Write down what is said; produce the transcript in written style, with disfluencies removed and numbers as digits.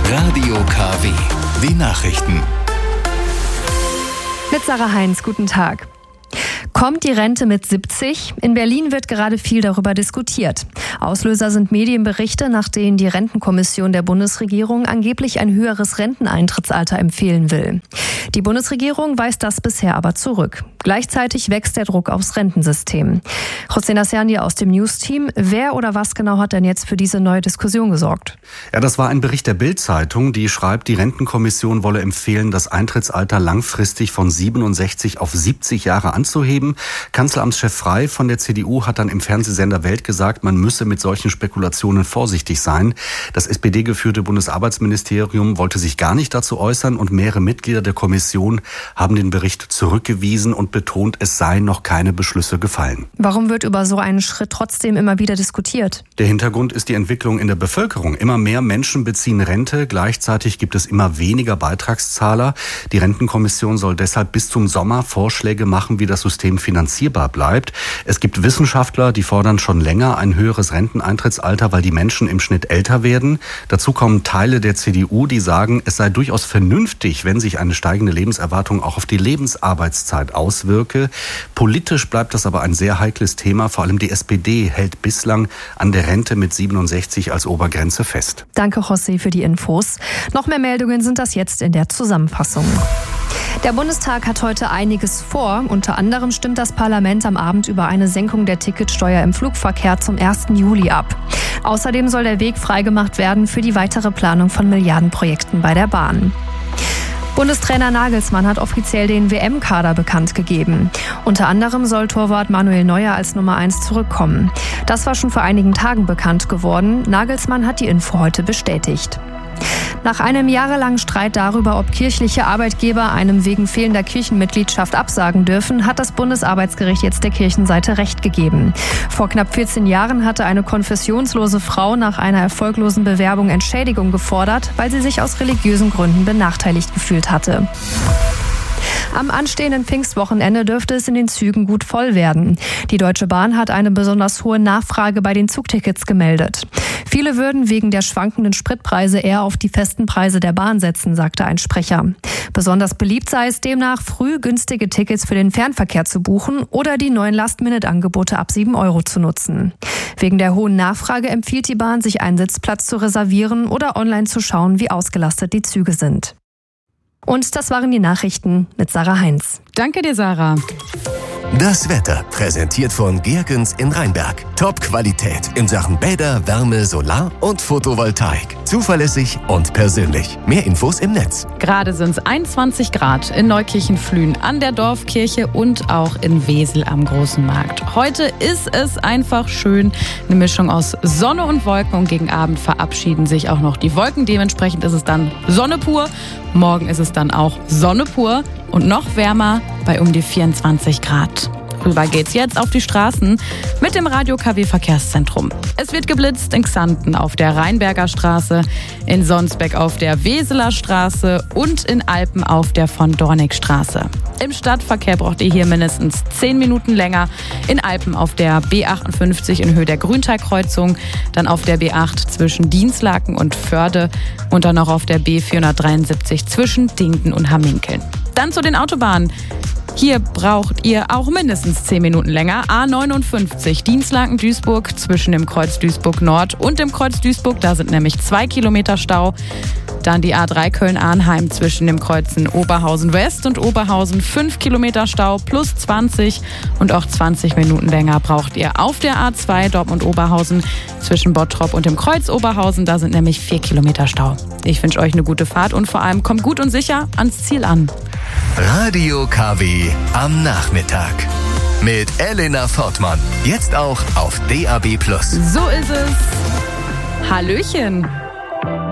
Radio KW. Die Nachrichten. Mit Sarah Heinz, guten Tag. Kommt die Rente mit 70? In Berlin wird gerade viel darüber diskutiert. Auslöser sind Medienberichte, nach denen die Rentenkommission der Bundesregierung angeblich ein höheres Renteneintrittsalter empfehlen will. Die Bundesregierung weist das bisher aber zurück. Gleichzeitig wächst der Druck aufs Rentensystem. José Nassiani aus dem News-Team. Wer oder was genau hat denn jetzt für diese neue Diskussion gesorgt? Ja, das war ein Bericht der Bild-Zeitung, die schreibt, die Rentenkommission wolle empfehlen, das Eintrittsalter langfristig von 67 auf 70 Jahre anzuheben. Kanzleramtschef Frey von der CDU hat dann im Fernsehsender Welt gesagt, man müsse mit solchen Spekulationen vorsichtig sein. Das SPD-geführte Bundesarbeitsministerium wollte sich gar nicht dazu äußern und mehrere Mitglieder der Kommission haben den Bericht zurückgewiesen und betont, es seien noch keine Beschlüsse gefallen. Warum wird über so einen Schritt trotzdem immer wieder diskutiert? Der Hintergrund ist die Entwicklung in der Bevölkerung. Immer mehr Menschen beziehen Rente, gleichzeitig gibt es immer weniger Beitragszahler. Die Rentenkommission soll deshalb bis zum Sommer Vorschläge machen, wie das System finanzierbar bleibt. Es gibt Wissenschaftler, die fordern schon länger ein höheres Renteneintrittsalter, weil die Menschen im Schnitt älter werden. Dazu kommen Teile der CDU, die sagen, es sei durchaus vernünftig, wenn sich eine steigende Lebenserwartung auch auf die Lebensarbeitszeit auswirke. Politisch bleibt das aber ein sehr heikles Thema. Vor allem die SPD hält bislang an der Rente mit 67 als Obergrenze fest. Danke, José, für die Infos. Noch mehr Meldungen sind das jetzt in der Zusammenfassung. Der Bundestag hat heute einiges vor. Unter anderem stimmt das Parlament am Abend über eine Senkung der Ticketsteuer im Flugverkehr zum 1. Juli ab. Außerdem soll der Weg freigemacht werden für die weitere Planung von Milliardenprojekten bei der Bahn. Bundestrainer Nagelsmann hat offiziell den WM-Kader bekannt gegeben. Unter anderem soll Torwart Manuel Neuer als Nummer 1 zurückkommen. Das war schon vor einigen Tagen bekannt geworden. Nagelsmann hat die Info heute bestätigt. Nach einem jahrelangen Streit darüber, ob kirchliche Arbeitgeber einem wegen fehlender Kirchenmitgliedschaft absagen dürfen, hat das Bundesarbeitsgericht jetzt der Kirchenseite Recht gegeben. Vor knapp 14 Jahren hatte eine konfessionslose Frau nach einer erfolglosen Bewerbung Entschädigung gefordert, weil sie sich aus religiösen Gründen benachteiligt gefühlt hatte. Am anstehenden Pfingstwochenende dürfte es in den Zügen gut voll werden. Die Deutsche Bahn hat eine besonders hohe Nachfrage bei den Zugtickets gemeldet. Viele würden wegen der schwankenden Spritpreise eher auf die festen Preise der Bahn setzen, sagte ein Sprecher. Besonders beliebt sei es demnach, früh günstige Tickets für den Fernverkehr zu buchen oder die neuen Last-Minute-Angebote ab 7 € zu nutzen. Wegen der hohen Nachfrage empfiehlt die Bahn, sich einen Sitzplatz zu reservieren oder online zu schauen, wie ausgelastet die Züge sind. Und das waren die Nachrichten mit Sarah Heinz. Danke dir, Sarah. Das Wetter, präsentiert von Gehrgens in Rheinberg. Top-Qualität in Sachen Bäder, Wärme, Solar- und Photovoltaik. Zuverlässig und persönlich. Mehr Infos im Netz. Gerade sind es 21 Grad in Neukirchen-Flühen an der Dorfkirche und auch in Wesel am Großen Markt. Heute ist es einfach schön. Eine Mischung aus Sonne und Wolken und gegen Abend verabschieden sich auch noch die Wolken. Dementsprechend ist es dann Sonne pur. Morgen ist es dann auch Sonne pur und noch wärmer bei um die 24 Grad. Rüber geht's jetzt auf die Straßen mit dem Radio KW Verkehrszentrum. Es wird geblitzt in Xanten auf der Rheinberger Straße, in Sonsbeck auf der Weseler Straße und in Alpen auf der von Dornig Straße. Im Stadtverkehr braucht ihr hier mindestens 10 Minuten länger. In Alpen auf der B58 in Höhe der Grünteigkreuzung, dann auf der B8 zwischen Dienstlaken und Förde und dann noch auf der B473 zwischen Dingten und Hamminkeln. Dann zu den Autobahnen. Hier braucht ihr auch mindestens 10 Minuten länger. A59 Dienstlaken-Duisburg zwischen dem Kreuz Duisburg Nord und dem Kreuz Duisburg. Da sind nämlich 2 Kilometer Stau. Dann die A3 Köln-Arnheim zwischen dem Kreuzen Oberhausen West und Oberhausen 5 Kilometer Stau plus 20 und auch 20 Minuten länger braucht ihr auf der A2 Dortmund-Oberhausen zwischen Bottrop und dem Kreuz Oberhausen. Da sind nämlich 4 Kilometer Stau. Ich wünsche euch eine gute Fahrt und vor allem kommt gut und sicher ans Ziel an. Radio KW am Nachmittag. Mit Elena Fortmann. Jetzt auch auf DAB+. So ist es. Hallöchen.